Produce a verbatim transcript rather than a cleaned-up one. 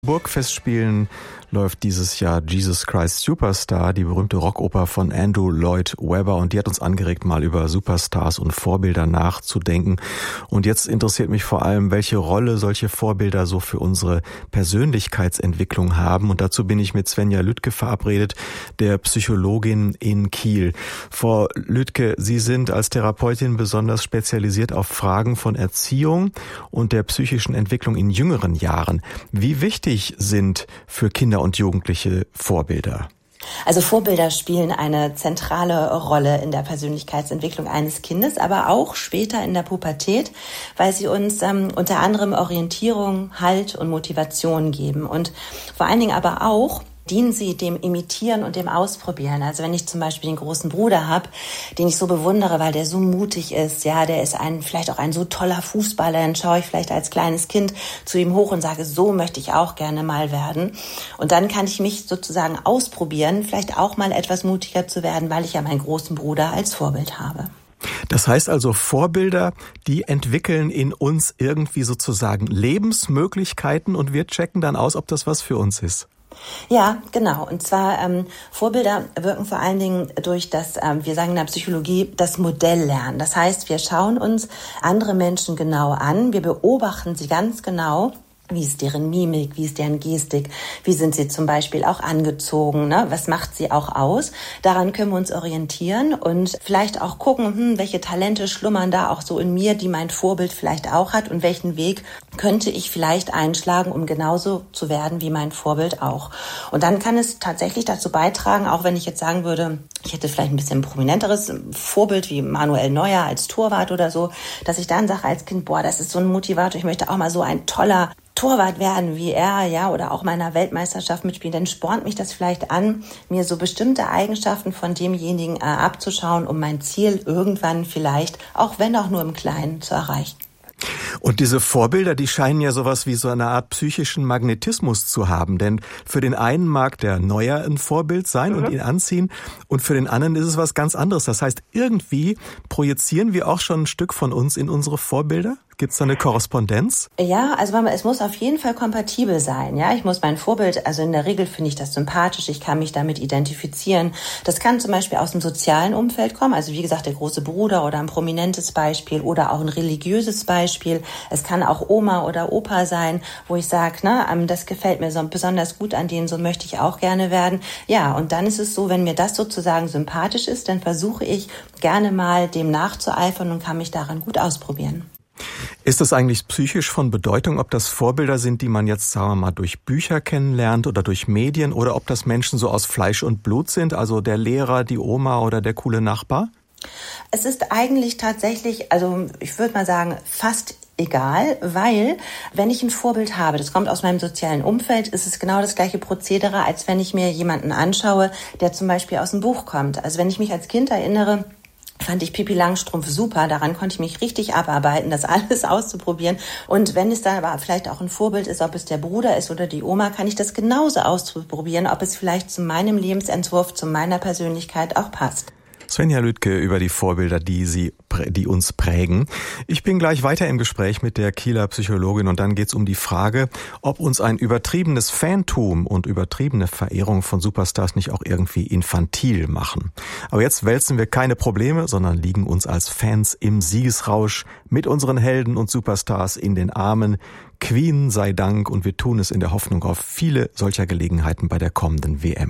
Burgfestspielen läuft dieses Jahr Jesus Christ Superstar, die berühmte Rockoper von Andrew Lloyd Webber, und die hat uns angeregt, mal über Superstars und Vorbilder nachzudenken. Und jetzt interessiert mich vor allem, welche Rolle solche Vorbilder so für unsere Persönlichkeitsentwicklung haben. Und dazu bin ich mit Svenja Lüdke verabredet, der Psychologin in Kiel. Frau Lüdke, Sie sind als Therapeutin besonders spezialisiert auf Fragen von Erziehung und der psychischen Entwicklung in jüngeren Jahren. Wie wichtig sind für Kinder und Jugendliche Vorbilder? Also Vorbilder spielen eine zentrale Rolle in der Persönlichkeitsentwicklung eines Kindes, aber auch später in der Pubertät, weil sie uns ähm, unter anderem Orientierung, Halt und Motivation geben. Und vor allen Dingen aber auch dienen sie dem Imitieren und dem Ausprobieren. Also wenn ich zum Beispiel den großen Bruder habe, den ich so bewundere, weil der so mutig ist, ja, der ist ein vielleicht auch ein so toller Fußballer, dann schaue ich vielleicht als kleines Kind zu ihm hoch und sage, so möchte ich auch gerne mal werden. Und dann kann ich mich sozusagen ausprobieren, vielleicht auch mal etwas mutiger zu werden, weil ich ja meinen großen Bruder als Vorbild habe. Das heißt also, Vorbilder, die entwickeln in uns irgendwie sozusagen Lebensmöglichkeiten und wir checken dann aus, ob das was für uns ist. Ja, genau. Und zwar ähm, Vorbilder wirken vor allen Dingen durch das, ähm, wir sagen in der Psychologie, das Modelllernen. Das heißt, wir schauen uns andere Menschen genau an, wir beobachten sie ganz genau. Wie ist deren Mimik, wie ist deren Gestik, wie sind sie zum Beispiel auch angezogen, ne? Was macht sie auch aus? Daran können wir uns orientieren und vielleicht auch gucken, hm, welche Talente schlummern da auch so in mir, die mein Vorbild vielleicht auch hat, und welchen Weg könnte ich vielleicht einschlagen, um genauso zu werden wie mein Vorbild auch. Und dann kann es tatsächlich dazu beitragen, auch wenn ich jetzt sagen würde, ich hätte vielleicht ein bisschen ein prominenteres Vorbild wie Manuel Neuer als Torwart oder so, dass ich dann sage als Kind, boah, das ist so ein Motivator, ich möchte auch mal so ein toller Torwart werden wie er, ja, oder auch meiner Weltmeisterschaft mitspielen, dann spornt mich das vielleicht an, mir so bestimmte Eigenschaften von demjenigen äh, abzuschauen, um mein Ziel irgendwann vielleicht, auch wenn auch nur im Kleinen, zu erreichen. Und diese Vorbilder, die scheinen ja sowas wie so eine Art psychischen Magnetismus zu haben. Denn für den einen mag der Neuer ein Vorbild sein mhm. und ihn anziehen. Und für den anderen ist es was ganz anderes. Das heißt, irgendwie projizieren wir auch schon ein Stück von uns in unsere Vorbilder? Gibt es da eine Korrespondenz? Ja, also es muss auf jeden Fall kompatibel sein. Ja, ich muss mein Vorbild, also in der Regel finde ich das sympathisch, ich kann mich damit identifizieren. Das kann zum Beispiel aus dem sozialen Umfeld kommen, also wie gesagt der große Bruder oder ein prominentes Beispiel oder auch ein religiöses Beispiel. Es kann auch Oma oder Opa sein, wo ich sage, na, das gefällt mir so besonders gut an denen, so möchte ich auch gerne werden. Ja, und dann ist es so, wenn mir das sozusagen sympathisch ist, dann versuche ich gerne mal dem nachzueifern und kann mich daran gut ausprobieren. Ist es eigentlich psychisch von Bedeutung, ob das Vorbilder sind, die man jetzt, sagen wir mal, durch Bücher kennenlernt oder durch Medien, oder ob das Menschen so aus Fleisch und Blut sind, also der Lehrer, die Oma oder der coole Nachbar? Es ist eigentlich tatsächlich, also ich würde mal sagen, fast egal, weil wenn ich ein Vorbild habe, das kommt aus meinem sozialen Umfeld, ist es genau das gleiche Prozedere, als wenn ich mir jemanden anschaue, der zum Beispiel aus dem Buch kommt. Also wenn ich mich als Kind erinnere, fand ich Pippi Langstrumpf super, daran konnte ich mich richtig abarbeiten, das alles auszuprobieren. Und wenn es dann aber vielleicht auch ein Vorbild ist, ob es der Bruder ist oder die Oma, kann ich das genauso ausprobieren, ob es vielleicht zu meinem Lebensentwurf, zu meiner Persönlichkeit auch passt. Svenja Lüdke über die Vorbilder, die sie, die uns prägen. Ich bin gleich weiter im Gespräch mit der Kieler Psychologin, und dann geht's um die Frage, ob uns ein übertriebenes Fantum und übertriebene Verehrung von Superstars nicht auch irgendwie infantil machen. Aber jetzt wälzen wir keine Probleme, sondern liegen uns als Fans im Siegesrausch mit unseren Helden und Superstars in den Armen. Queen sei Dank, und wir tun es in der Hoffnung auf viele solcher Gelegenheiten bei der kommenden W M.